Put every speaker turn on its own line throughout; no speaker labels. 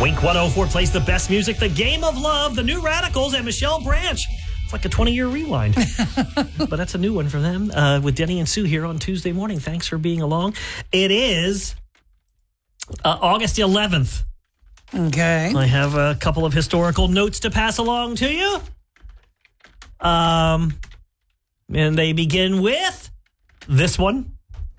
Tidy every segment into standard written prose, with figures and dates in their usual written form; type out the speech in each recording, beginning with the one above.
Wink 104 plays the best music, The Game of Love, The New Radicals, and Michelle Branch. It's like a 20-year rewind. But that's a new one for them with Denny and Sue here on Tuesday morning. Thanks for being along. It is August 11th.
Okay.
I have a couple of historical notes to pass along to you. And they begin with this one.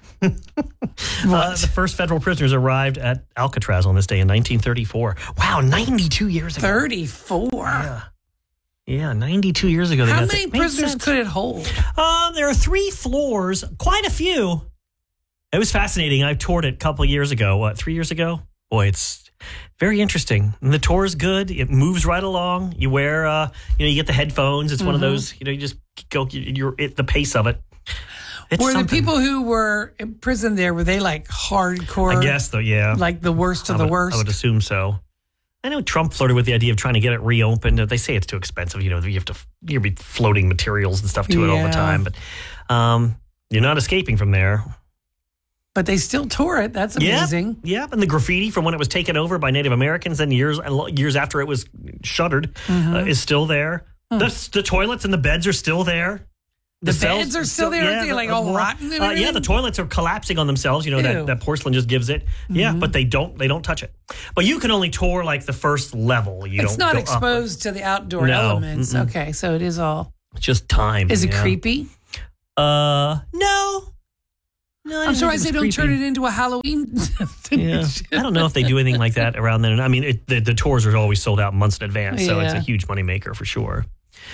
The first federal prisoners arrived at Alcatraz on this day in 1934. Wow, 92 years ago.
34?
Yeah, 92 years ago.
How many prisoners could it hold?
There are 3 floors, quite a few. It was fascinating. I toured it a couple of years ago. 3 years ago? Boy, it's very interesting. And the tour is good. It moves right along. You wear, you get the headphones. It's one of those, you just go, you're at the pace of it.
Were the people who were in prison there, were they like hardcore?
I guess, though, yeah.
Like the worst of the worst?
I would assume so. I know Trump flirted with the idea of trying to get it reopened. They say it's too expensive. You have to be floating materials and stuff to it all the time. But you're not escaping from there.
But they still tour it. That's amazing.
Yep. And the graffiti from when it was taken over by Native Americans and years after it was shuttered is still there. The toilets and the beds are still there.
The beds are still there? Aren't they like all rotten and everything?
Yeah, the toilets are collapsing on themselves. That porcelain just gives it. Yeah, but they don't touch it. But you can only tour like the first level.
It's not exposed to the outdoor elements. Okay, so it is all.
It's just time.
Is it creepy?
No.
I'm surprised they don't turn it into a Halloween.
Yeah, I don't know if they do anything like that around then. I mean, the tours are always sold out months in advance, so it's a huge moneymaker for sure.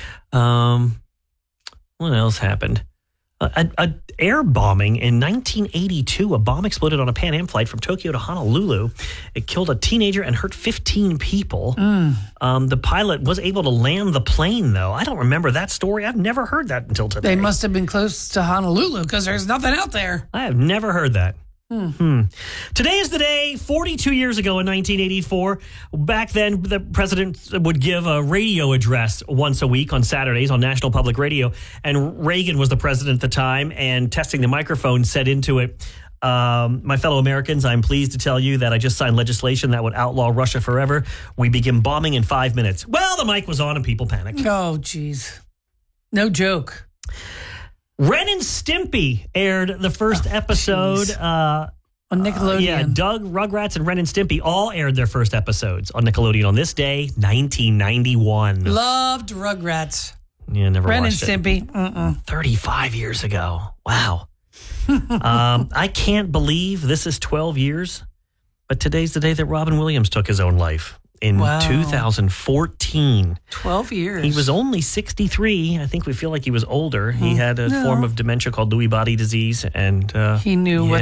What else happened? A air bombing in 1982. A bomb exploded on a Pan Am flight from Tokyo to Honolulu. It killed a teenager and hurt 15 people. The pilot was able to land the plane, though. I don't remember that story. I've never heard that until today.
They must have been close to Honolulu because there's nothing out there.
I have never heard that. Today is the day, 42 years ago in 1984. Back then, the president would give a radio address once a week on Saturdays on National Public Radio. And Reagan was the president at the time, and testing the microphone said into it, my fellow Americans, I'm pleased to tell you that I just signed legislation that would outlaw Russia forever. We begin bombing in 5 minutes. Well, the mic was on and people panicked.
Oh, geez. No joke.
Ren and Stimpy aired the first episode
on Nickelodeon.
Doug, Rugrats, and Ren and Stimpy all aired their first episodes on Nickelodeon on this day, 1991.
Loved Rugrats.
Yeah, never
Ren and
watched it.
Stimpy.
35 years ago. Wow. I can't believe this is 12 years, but today's the day that Robin Williams took his own life. In 2014.
12 years.
He was only 63. I think we feel like he was older. He had a form of dementia called Lewy body disease, and
he knew what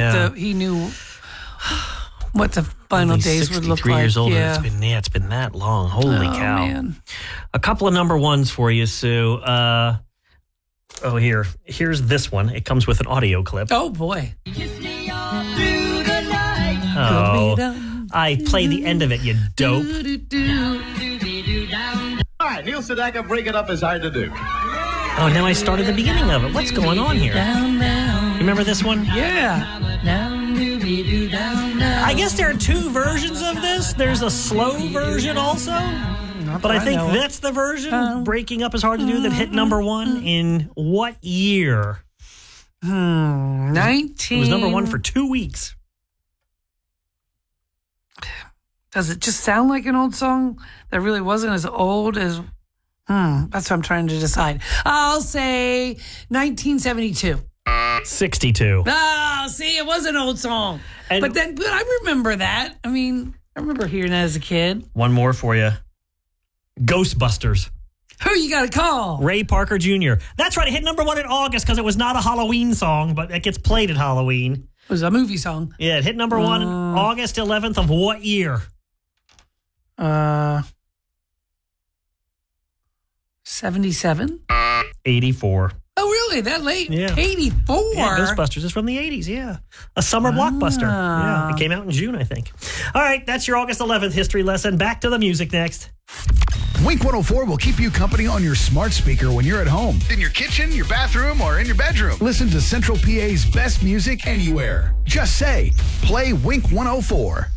the final days would look like. 63
years old. Yeah. It's been that long. Holy cow! Man. A couple of number ones for you, Sue. Here's this one. It comes with an audio clip.
Oh boy.
I play the end of it, you dope.
All right, Neil Sedaka, break it up is hard to do.
Oh, now I started the beginning of it. What's going on here? You remember this one?
Yeah.
I guess there are 2 versions of this. There's a slow version also. But I think that's the version, breaking up is hard to do, that hit number 1 in what year?
19.
It was number 1 for 2 weeks.
Does it just sound like an old song that really wasn't as old as... that's what I'm trying to decide. I'll say 1972.
62.
Oh, see, it was an old song. But I remember that. I mean, I remember hearing that as a kid.
One more for you. Ghostbusters.
Who you got to call?
Ray Parker Jr. That's right. It hit number 1 in August because it was not a Halloween song, but it gets played at Halloween.
It was a movie song.
Yeah, it hit number 1 August 11th of what year?
77?
84.
Oh, really? That late?
Yeah.
84?
Yeah, Ghostbusters is from the 80s, yeah. A summer blockbuster. Yeah, it came out in June, I think. All right, that's your August 11th history lesson. Back to the music next.
Wink 104 will keep you company on your smart speaker when you're at home, in your kitchen, your bathroom, or in your bedroom. Listen to Central PA's best music anywhere. Just say, play Wink 104. Get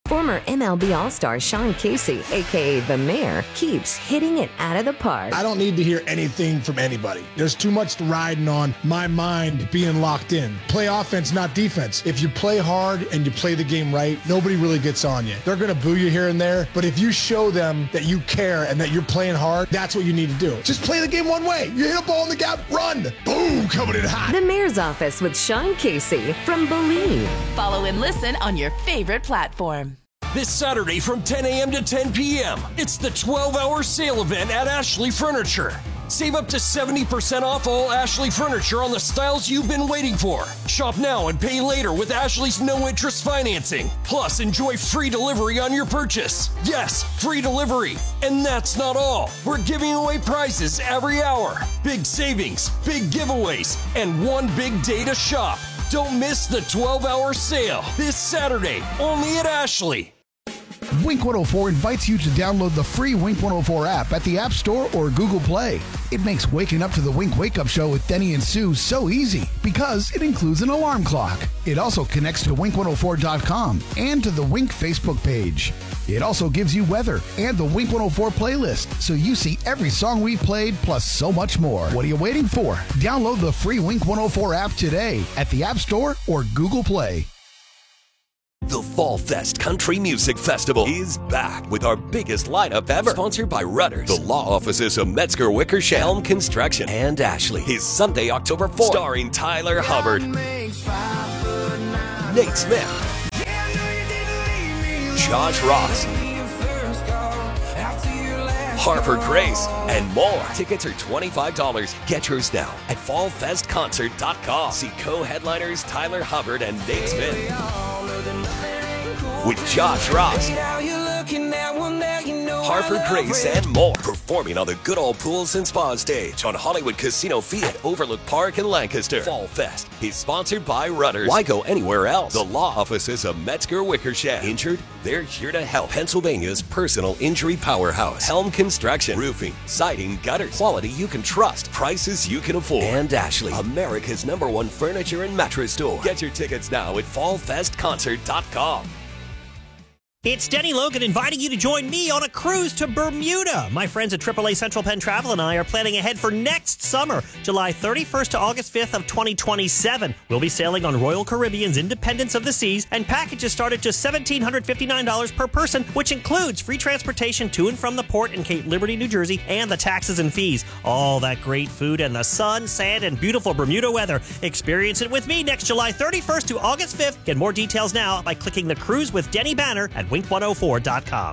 Former MLB All-Star Sean Casey, a.k.a. The Mayor, keeps hitting it out of the park.
I don't need to hear anything from anybody. There's too much riding on my mind being locked in. Play offense, not defense. If you play hard and you play the game right, nobody really gets on you. They're going to boo you here and there, but if you show them that you care and that you're playing hard, that's what you need to do. Just play the game one way. You hit a ball in the gap, run. Boom, coming in hot.
The Mayor's Office with Sean Casey from Believe.
Follow and listen on your favorite platform.
This Saturday from 10 a.m. to 10 p.m., it's the 12-hour sale event at Ashley Furniture. Save up to 70% off all Ashley Furniture on the styles you've been waiting for. Shop now and pay later with Ashley's no-interest financing. Plus, enjoy free delivery on your purchase. Yes, free delivery. And that's not all. We're giving away prizes every hour. Big savings, big giveaways, and one big day to shop. Don't miss the 12-hour sale this Saturday, only at Ashley.
Wink 104 invites you to download the free Wink 104 app at the App Store or Google Play. It makes waking up to the Wink Wake Up Show with Denny and Sue so easy because it includes an alarm clock. It also connects to Wink104.com and to the Wink Facebook page. It also gives you weather and the Wink 104 playlist, so you see every song we've played plus so much more. What are you waiting for? Download the free Wink 104 app today at the App Store or Google Play.
The Fall Fest Country Music Festival is back with our biggest lineup ever. Sponsored by Rudders, the law offices of Metzger Wickersham, Helm Construction, and Ashley. Is Sunday, October 4th. Starring Tyler Hubbard, Nate Smith, Josh Ross, Harper Grace, and more. Tickets are $25. Get yours now at fallfestconcert.com. See co-headliners Tyler Hubbard and Nate Smith with Josh Ross, Harper Grace, and more. Performing on the Good Old Pools and Spa stage on Hollywood Casino Fee at Overlook Park in Lancaster. Fall Fest is sponsored by Rudders. Why go anywhere else? The law offices of Metzger Wickersham. Injured? They're here to help. Pennsylvania's personal injury powerhouse. Helm Construction. Roofing, siding, gutters. Quality you can trust. Prices you can afford. And Ashley, America's #1 furniture and mattress store. Get your tickets now at fallfestconcert.com.
It's Denny Logan inviting you to join me on a cruise to Bermuda. My friends at AAA Central Penn Travel and I are planning ahead for next summer, July 31st to August 5th of 2027. We'll be sailing on Royal Caribbean's Independence of the Seas, and packages start at just $1,759 per person, which includes free transportation to and from the port in Cape Liberty, New Jersey, and the taxes and fees. All that great food and the sun, sand, and beautiful Bermuda weather. Experience it with me next July 31st to August 5th. Get more details now by clicking the Cruise with Denny banner at Wink104.com.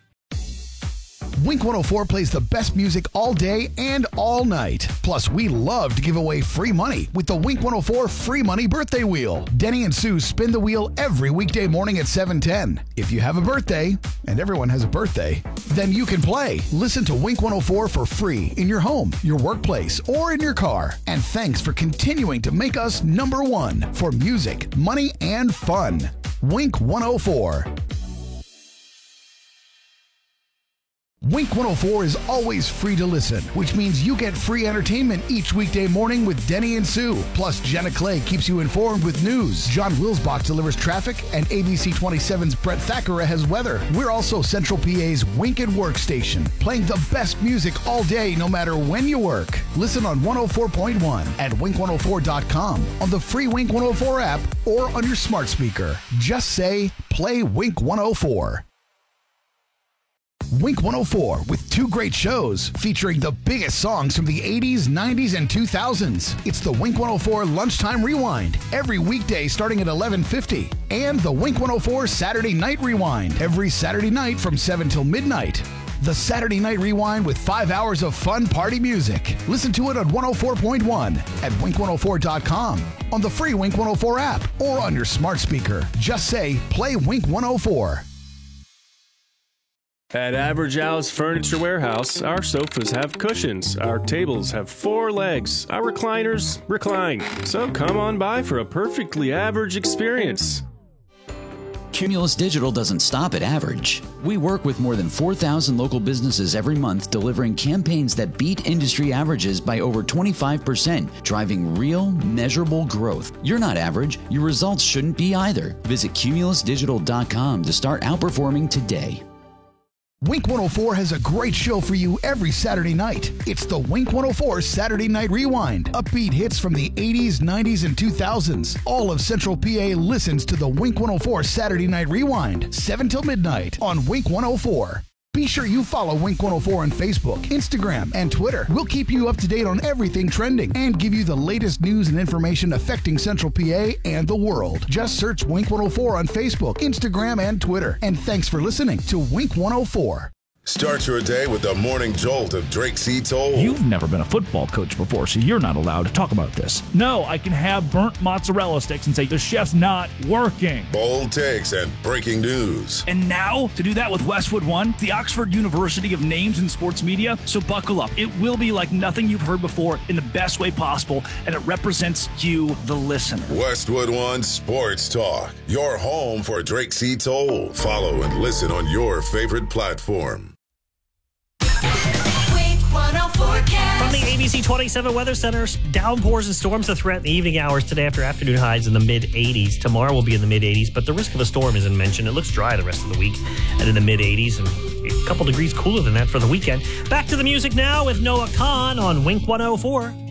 Wink 104 plays the best music all day and all night. Plus, we love to give away free money with the Wink 104 Free Money Birthday Wheel. Denny and Sue spin the wheel every weekday morning at 7:10. If you have a birthday, and everyone has a birthday, then you can play. Listen to Wink 104 for free in your home, your workplace, or in your car. And thanks for continuing to make us #1 for music, money, and fun. Wink 104. Wink 104 is always free to listen, which means you get free entertainment each weekday morning with Denny and Sue. Plus, Jenna Clay keeps you informed with news. John Wilsbach delivers traffic, and ABC 27's Brett Thackeray has weather. We're also Central PA's Wink and Work station, playing the best music all day, no matter when you work. Listen on 104.1 at Wink104.com, on the free Wink 104 app, or on your smart speaker. Just say, play Wink 104. Wink 104 with 2 great shows featuring the biggest songs from the 80s, 90s, and 2000s. It's the Wink 104 Lunchtime Rewind every weekday starting at 11:50, and the Wink 104 Saturday Night Rewind every Saturday night from 7 till midnight. The Saturday Night Rewind with 5 hours of fun party music. Listen to it on 104.1 at Wink104.com, on the free Wink 104 app, or on your smart speaker. Just say, play Wink 104.
At Average Al's Furniture Warehouse, our sofas have cushions, our tables have 4 legs, our recliners recline. So come on by for a perfectly average experience.
Cumulus Digital doesn't stop at average. We work with more than 4,000 local businesses every month, delivering campaigns that beat industry averages by over 25%, driving real, measurable growth. You're not average. Your results shouldn't be either. Visit cumulusdigital.com to start outperforming today.
Wink 104 has a great show for you every Saturday night. It's the Wink 104 Saturday Night Rewind. Upbeat hits from the 80s, 90s, and 2000s. All of Central PA listens to the Wink 104 Saturday Night Rewind, 7 till midnight on Wink 104. Be sure you follow Wink 104 on Facebook, Instagram, and Twitter. We'll keep you up to date on everything trending and give you the latest news and information affecting Central PA and the world. Just search Wink 104 on Facebook, Instagram, and Twitter. And thanks for listening to Wink 104.
Start your day with the morning jolt of Drake C. Toll.
You've never been a football coach before, so you're not allowed to talk about this. No, I can have burnt mozzarella sticks and say the chef's not working.
Bold takes and breaking news.
And now, to do that with Westwood One, the Oxford University of names in sports media, so buckle up. It will be like nothing you've heard before in the best way possible, and it represents you, the listener.
Westwood One Sports Talk, your home for Drake C. Toll. Follow and listen on your favorite platform.
From the ABC 27 Weather Center, downpours and storms a threat in the evening hours today after afternoon highs in the mid-80s. Tomorrow will be in the mid-80s, but the risk of a storm isn't mentioned. It looks dry the rest of the week and in the mid-80s and a couple degrees cooler than that for the weekend. Back to the music now with Noah Kahn on Wink 104.